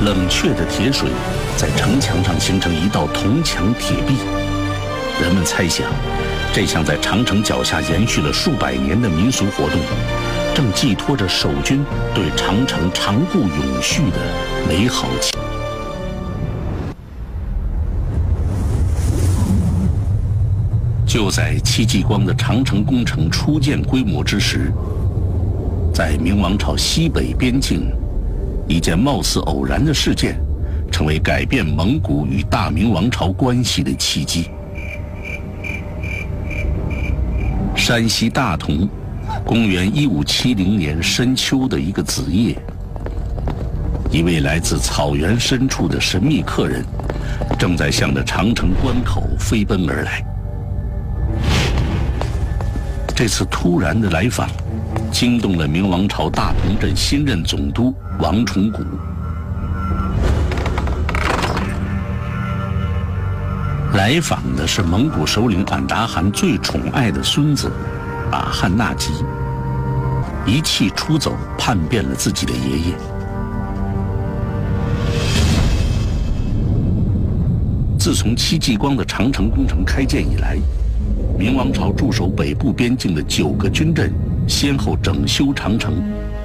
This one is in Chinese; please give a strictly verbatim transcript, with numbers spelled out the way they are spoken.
冷却的铁水在城墙上形成一道铜墙铁壁。人们猜想，这项在长城脚下延续了数百年的民俗活动，正寄托着守军对长城长固永续的美好期待。就在戚继光的长城工程初见规模之时，在明王朝西北边境，一件貌似偶然的事件，成为改变蒙古与大明王朝关系的契机。山西大同，公元一五七零年深秋的一个子夜，一位来自草原深处的神秘客人，正在向着长城关口飞奔而来。这次突然的来访，惊动了明王朝大同镇新任总督王崇古。来访的是蒙古首领俺答汗最宠爱的孙子阿汗纳吉，一气出走，叛变了自己的爷爷。自从戚继光的长城工程开建以来，明王朝驻守北部边境的九个军镇先后整修长城，